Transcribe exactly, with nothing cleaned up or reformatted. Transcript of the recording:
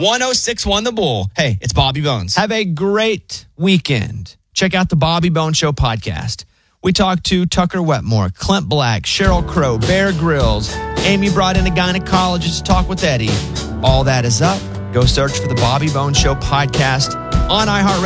one oh six point one The Bull. Hey, it's Bobby Bones. Have a great weekend. Check out the Bobby Bones Show podcast. We talked to Tucker Wetmore, Clint Black, Cheryl Crow, Bear Grylls. Amy brought in a gynecologist to talk with Eddie. All that is up. Go search for the Bobby Bones Show podcast on iHeartRadio.